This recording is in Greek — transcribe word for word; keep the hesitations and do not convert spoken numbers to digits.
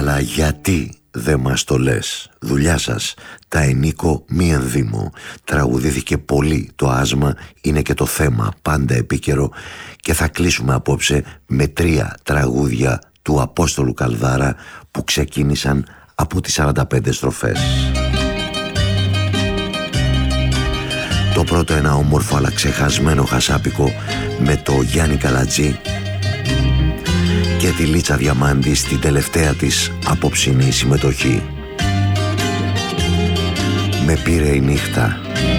Αλλά γιατί δεν μας το λες? Δουλειά σας. Τα ενίκο μη ενδύμω. Τραγουδήθηκε πολύ. Το άσμα είναι και το θέμα. Πάντα επίκαιρο. Και θα κλείσουμε απόψε με τρία τραγούδια του Απόστολου Καλδάρα που ξεκίνησαν από τις σαράντα πέντε στροφές. Το πρώτο ένα όμορφο αλλά ξεχασμένο χασάπικο με το Γιάννη Καλατζή και τη Λίτσα Διαμάντη στην τελευταία της απόψινή συμμετοχή. Με πήρε η νύχτα.